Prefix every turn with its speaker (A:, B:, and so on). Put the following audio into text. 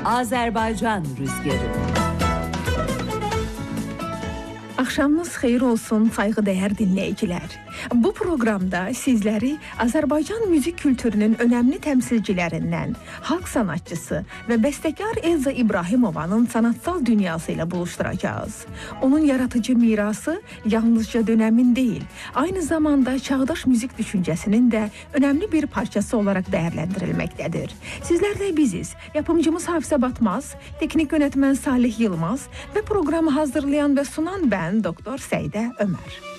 A: Azerbaycan Rüzgarı.
B: Axşamınız xeyir olsun, sayğıdəyər dinləyicilər. Bu proqramda sizləri Azərbaycan müzik kültürünün önəmli təmsilçilərindən, xalq sanatçısı və bəstəkar Elza İbrahimovanın sanatsal dünyası ilə buluşturacağız. Onun yaratıcı mirası yalnızca dönəmin deyil, aynı zamanda çağdaş müzik düşüncəsinin də önəmli bir parçası olaraq dəyərləndirilməkdədir. Sizlərlə biziz. Yapımcımız Hafizə Batmaz, teknik yönetmen Salih Yılmaz və proqramı hazırlayan və sunan ben Doktor Seydə Ömer.